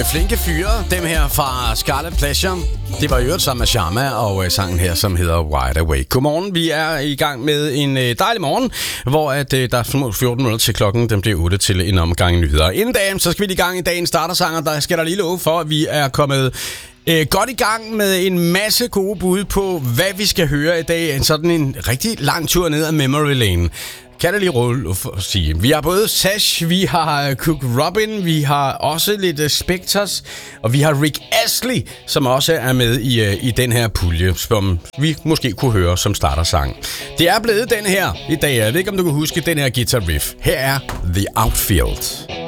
flinke fyre, dem her fra Scarlet Pleasure. Det var i øvrigt sammen med Sharma og sangen her, som hedder Wide Awake. Godmorgen, vi er i gang med en dejlig morgen, hvor der er 14 minutter til klokken, den bliver 8 til en omgang nyheder. Inden dagen, så skal vi i gang i dagens startersanger. Der skal der lige love for, at vi er kommet godt i gang med en masse gode bud på, hvad vi skal høre i dag. Sådan en rigtig lang tur ned ad memory lane. Kan det lige rulle for at sige. Vi har både Sash, vi har Cook Robin, vi har også lidt Spectres, og vi har Rick Astley, som også er med i den her pulje, som vi måske kunne høre som startersang. Det er blevet den her i dag. Jeg ved ikke, om du kan huske den her guitar riff. Her er The Outfield.